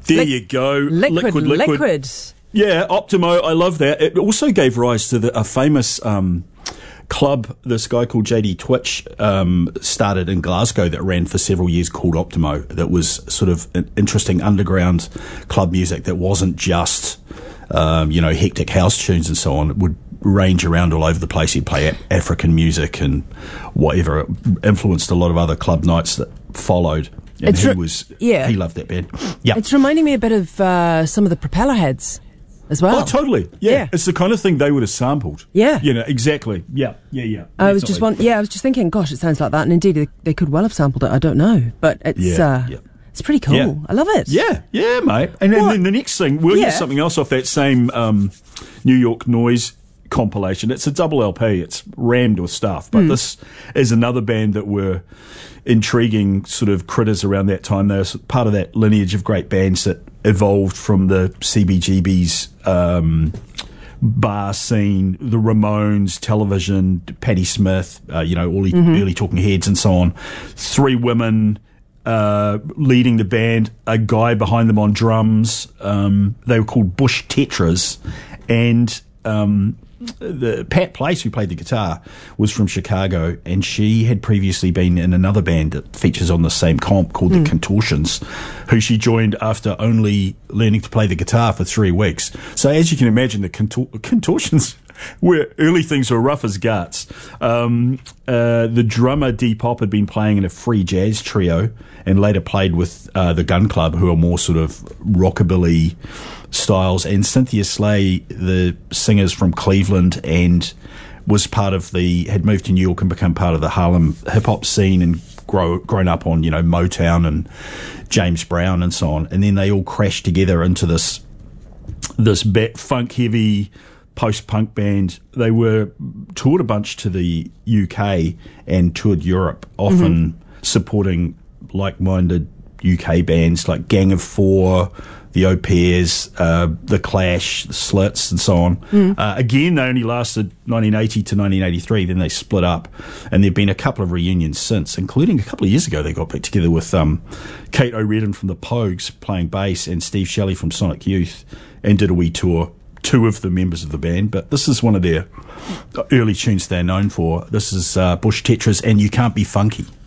There you go. Liquid. Yeah, Optimo, I love that. It also gave rise to a famous club this guy called JD Twitch started in Glasgow that ran for several years called Optimo, that was sort of an interesting underground club music that wasn't just hectic house tunes and so on. It would range around all over the place. He'd play African music and whatever. It influenced a lot of other club nights that followed. And he loved that band. Yeah, it's reminding me a bit of some of the Propeller Heads as well. Oh, totally. Yeah. It's the kind of thing they would have sampled. Yeah. Exactly. Yeah. I was just thinking, gosh, it sounds like that. And indeed, they could well have sampled it. I don't know. But it's pretty cool. Yeah. I love it. Yeah, mate. And then the next thing, we'll hear something else off that same New York Noise compilation. It's a double LP. It's rammed with stuff. But this is another band that were intriguing sort of critters around that time. They're part of that lineage of great bands that evolved from the CBGB's bar scene, the Ramones, Television, Patti Smith, all the early Talking Heads and so on. Three women leading the band, a guy behind them on drums. They were called Bush Tetras, and the Pat Place, who played the guitar, was from Chicago, and she had previously been in another band that features on the same comp called the Contortions, who she joined after only learning to play the guitar for 3 weeks. So as you can imagine, the Contortions early things were rough as guts. The drummer Depop had been playing in a free jazz trio and later played with the Gun Club, who are more sort of rockabilly styles, and Cynthia Slay, the singer's from Cleveland and had moved to New York and become part of the Harlem hip hop scene and grown up on Motown and James Brown and so on. And then they all crashed together into this funk heavy post-punk band. They were toured a bunch to the UK and toured Europe, often supporting like-minded UK bands like Gang of Four, the Au Pairs, the Clash, the Slits, and so on. Again, they only lasted 1980 to 1983. Then they split up, and there've been a couple of reunions since, including a couple of years ago. They got back together with Kate O'Riordan from the Pogues playing bass and Steve Shelley from Sonic Youth, and did a wee tour. Two of the members of the band, but this is one of their early tunes they're known for. This is Bush Tetras and You Can't Be Funky.